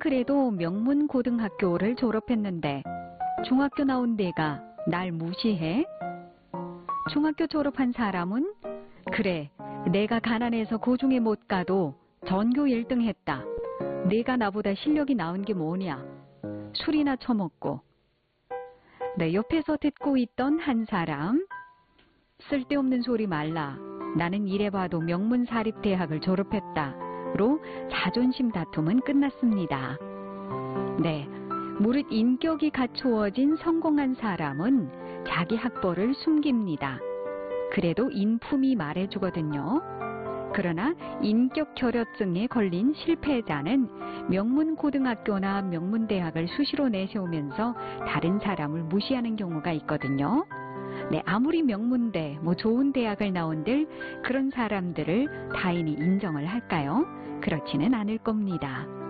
그래도 명문고등학교를 졸업했는데 중학교 나온 내가 날 무시해? 중학교 졸업한 사람은 그래, 내가 가난해서 고중에 못 가도 전교 1등 했다. 내가 나보다 실력이 나은 게 뭐냐. 술이나 처먹고. 네, 옆에서 듣고 있던 한 사람. 쓸데없는 소리 말라. 나는 이래봐도 명문사립대학을 졸업했다.로 자존심 다툼은 끝났습니다. 네, 무릇 인격이 갖추어진 성공한 사람은 자기 학벌을 숨깁니다. 그래도 인품이 말해주거든요. 그러나 인격 결여증에 걸린 실패자는 명문고등학교나 명문대학을 수시로 내세우면서 다른 사람을 무시하는 경우가 있거든요. 네, 아무리 명문대, 좋은 대학을 나온들 그런 사람들을 타인이 인정을 할까요? 그렇지는 않을 겁니다.